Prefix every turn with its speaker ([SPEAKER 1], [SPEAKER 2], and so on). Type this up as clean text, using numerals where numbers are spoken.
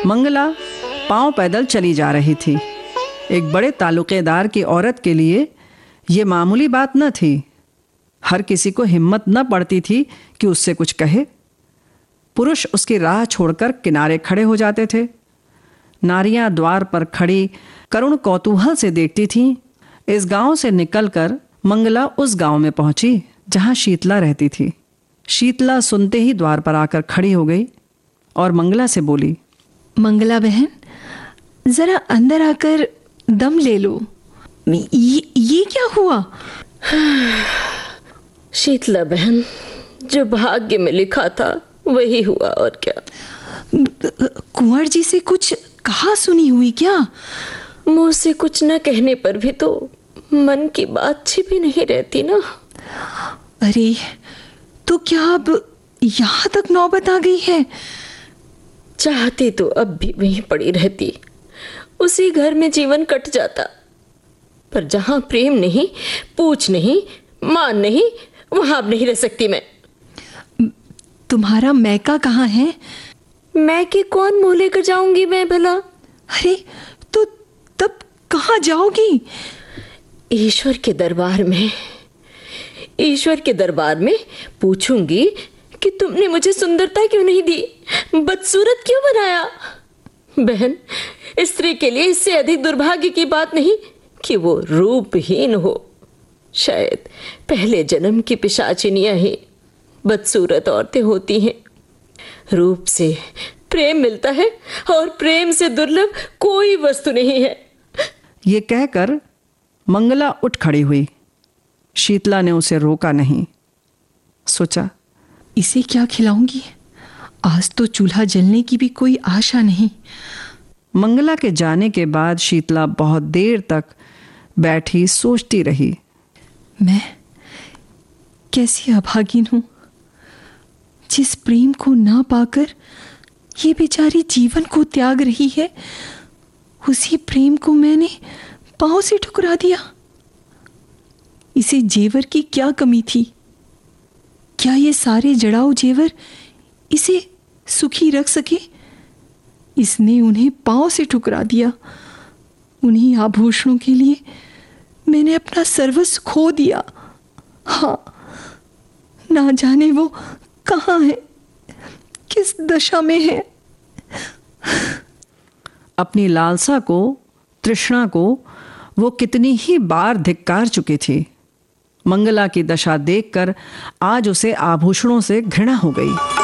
[SPEAKER 1] मंगला पांव पैदल चली जा रही थी। एक बड़े ताल्लुकेदार की औरत के लिए ये मामूली बात न थी। हर किसी को हिम्मत न पड़ती थी कि उससे कुछ कहे। पुरुष उसकी राह छोड़कर किनारे खड़े हो जाते थे। नारियां द्वार पर खड़ी करुण कौतूहल से देखती थीं। इस गांव से निकलकर मंगला उस गांव में पहुंची जहां शीतला रहती थी। शीतला सुनते ही द्वार पर आकर खड़ी हो गई और मंगला से बोली,
[SPEAKER 2] मंगला बहन, जरा अंदर आकर दम ले लो। ये क्या हुआ?
[SPEAKER 3] शीतला बहन, जो भाग्य में लिखा था वही हुआ, और क्या।
[SPEAKER 2] कुंवर जी से कुछ कहा सुनी हुई क्या?
[SPEAKER 3] मुंह से कुछ न कहने पर भी तो मन की बात छिपी नहीं रहती ना।
[SPEAKER 2] अरे, तो क्या अब यहाँ तक नौबत आ गई है?
[SPEAKER 3] चाहती तो अब भी वहीं पड़ी रहती, उसी घर में जीवन कट जाता। पर जहां प्रेम नहीं, पूछ नहीं, मान नहीं, वहां अब नहीं रह सकती मैं।
[SPEAKER 2] तुम्हारा मैका कहाँ है?
[SPEAKER 3] मैके कौन मुंह लेकर जाऊंगी मैं भला?
[SPEAKER 2] अरे, तो तब कहाँ जाओगी?
[SPEAKER 3] ईश्वर के दरबार में। ईश्वर के दरबार में पूछूंगी कि तुमने मुझे सुंदरता क्यों नहीं दी, बदसूरत क्यों बनाया। बहन, स्त्री के लिए इससे अधिक दुर्भाग्य की बात नहीं कि वो रूपहीन हो। शायद पहले जन्म की पिशाचिनियां ही बदसूरत औरतें होती हैं। रूप से प्रेम मिलता है और प्रेम से दुर्लभ कोई वस्तु नहीं है।
[SPEAKER 1] ये कहकर मंगला उठ खड़ी हुई। शीतला ने उसे रोका नहीं। सोचा,
[SPEAKER 2] इसे क्या खिलाऊंगी? आज तो चूल्हा जलने की भी कोई आशा नहीं।
[SPEAKER 1] मंगला के जाने के बाद शीतला बहुत देर तक बैठी सोचती रही।
[SPEAKER 2] मैं कैसी अभागिन हूं, जिस प्रेम को ना पाकर ये बेचारी जीवन को त्याग रही है। उसी प्रेम को मैंने पांव से ठुकरा दिया। इसे जेवर की क्या कमी थी? क्या ये सारे जड़ाऊ जेवर इसे सुखी रख सके? इसने उन्हें पांव से ठुकरा दिया। उन्हीं आभूषणों के लिए मैंने अपना सर्वस्व खो दिया। हाँ, ना जाने वो कहाँ है, किस दशा में है।
[SPEAKER 1] अपनी लालसा को, तृष्णा को वो कितनी ही बार धिक्कार चुकी थी। मंगला की दशा देखकर आज उसे आभूषणों से घृणा हो गई।